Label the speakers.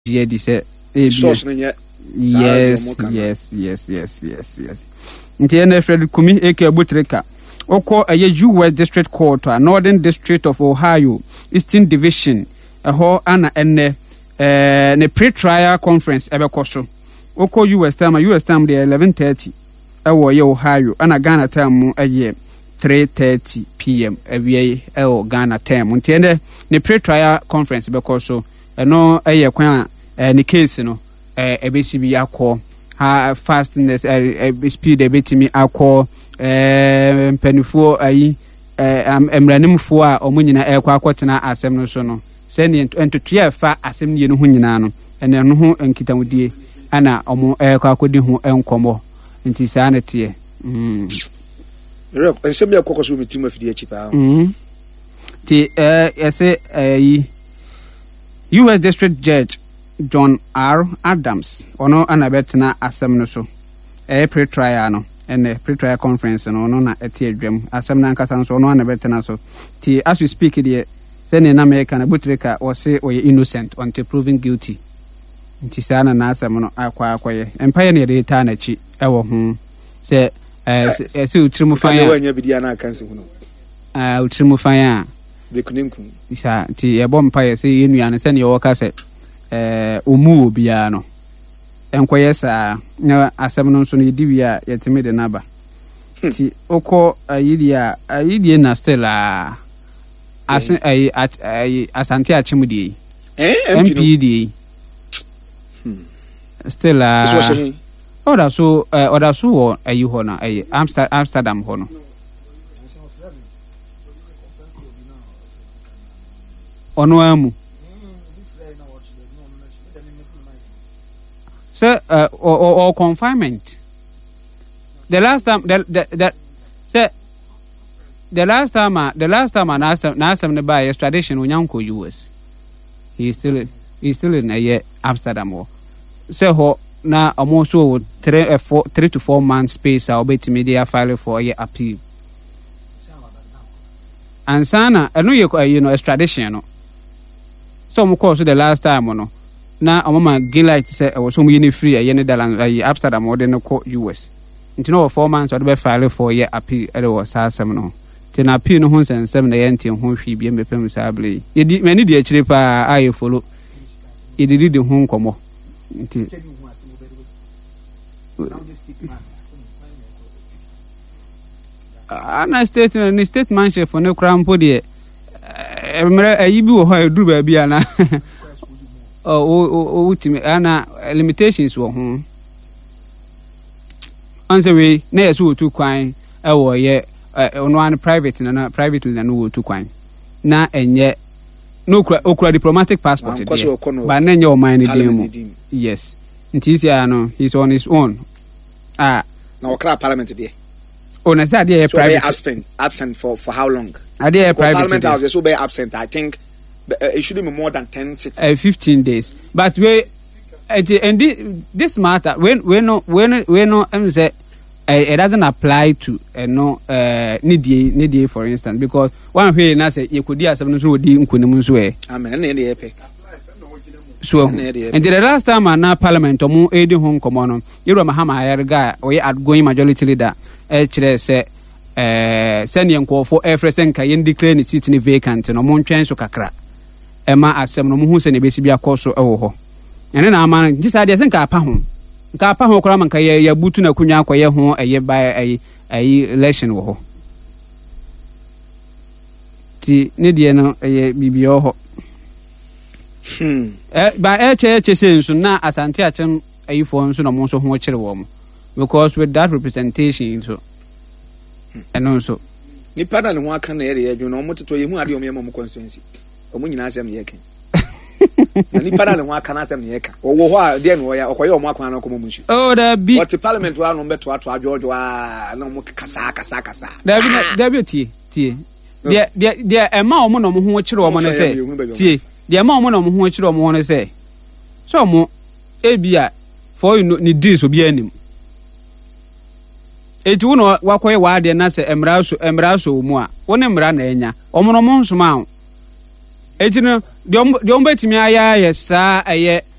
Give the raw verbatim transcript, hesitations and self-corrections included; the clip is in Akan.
Speaker 1: yeah di say
Speaker 2: source no ye
Speaker 1: yes yes yes yes yes yes nti ene Fred Kumi eke Abutreka oko eye U S District Court Northern District of Ohio Eastern Division eho ana ene eh ne pre-trial conference ebekoso oko U S time U S time dey eleven thirty ewo ye Ohio ana Ghana time mu eye three thirty p m ewie ewo Ghana time nti ene ne pre-trial conference bekoso eno eye kwan eh ne case no eh ebesi bi akọ ha fastness eh speed ebetimi akọ eh mpanifo ayi eh emranimfo a omunyina ekwa akọtena asem no so no se ne entotua fa asem ne no ho nyina no ene no ho enkitamudie ana omo ekwa akodi ho enkomo nti saa ne tie mm
Speaker 2: re ensem ya kokoso mitima fidi achi pa
Speaker 1: mm ti eh ese ayi U S District Judge John R. Adams ono anabetena asem no so eh pre-trial no ene pre-trial conference no no na eti adwam asem na nkasa so ono anabetena so ti as we speak there say na America na Butreka o say o innocent until proven guilty nti sana na asem no akwa akwaye empire ne data na chi ewo ho say eh say utrimu fan ya
Speaker 2: wanya bidia na kanse hu no
Speaker 1: ah utrimu fan ya
Speaker 2: bekuninku
Speaker 1: isa ti e bom empire say yenu an say ne wo ka say eh omu obia no enkoye sa na asem no so no yedi a yetime de naba ti oko ayidi a ayidi na still a asen ay ay asante achimudi
Speaker 2: eh
Speaker 1: M P D hmm still a oda so oda so wo ayi ho na ay Amsterdam ho no ono amu so uh, or, or, or confinement. The last time, the the, the say the last time, uh, the last time, I asked him to buy extradition when Uncle U S. He's still, he's still in a year Amsterdam. So ho na almost so three, uh, four, three to four months space. I'll be to media file for a year appeal. And sana, I know you, you know extradition. No. So of course the last time, you know. Na amama Gilite say was so many free a yen dalan Amsterdam or den ko U S. Into no four months or be file for year appeal e was asem no. Tin appeal no hun sen seven yen tin ho hwi bi me pem sably. Ye di mani di akire pa aye follow. Ye di di ho nkomo. Nti ana statement ni statement for no crampo de emre ayi bi wo ho edu ba bi ana oh oh ultimate ana limitations wo ho answer we na yeso tu kwan e wo ye ono an private na private na no wo tu kwan na enye no okura diplomatic passport there but na enye o man dem yes ntisi ya no he's on his own ah
Speaker 2: na okra parliament there
Speaker 1: oh na say there private
Speaker 2: absent absent for for how long
Speaker 1: are there private
Speaker 2: parliament house so be absent I think Uh, it shouldn't be more than ten cities.
Speaker 1: Uh, fifteen days. But we, uh, and this, this matter, when we no, when we no, I'm say, uh, it doesn't apply to uh, no uh, needy, needy, for instance, because one way na say you could do something so di nkunimu so eh.
Speaker 2: Amen. And the epe.
Speaker 1: So, and the last time I na parliament omo edi hon komo no, Yero Mahama ayarga o ye outgoing majority leader. Eh, chile say. Eh, send yanko for every senka yen declare ni seat ni vacant no mo ntwen so kakra. Ema asem no muhu se ne besi bia koso ewo ho ene na ama gisa de senka apa ho nka apa ho kora man ka ye ya butu na kunwa akoye ho eye ba ayi ayi election wo ho ti ne de no eye bibio ho hmm eh ba e che che se nso na asante achem ayi fo nso no mo nso ho kire wo mo because with that representation so eno nso
Speaker 2: ni pada ne ho aka na ere ye no mo teto ye hu ade o me mo constituency omo nyina asem ne yeke na ni para le ho aka na asem ne yeka owo ho a de no ya okoye omo akwan na komo munsu
Speaker 1: oh da bi
Speaker 2: what parliament wa no beto ato adwojo wa na mo kasa kasa kasa
Speaker 1: da bi da bi tie tie de de de ema omo no mo ho kire omo ne se tie de ema omo no mo ho kire omo ne se so mo ebia for you ni dis obi anim eti wo no wakoye wa de na se emra so emra so mu a wo ne emra na enya omo no mo nsoma eti no de om betimi aya ya sa aye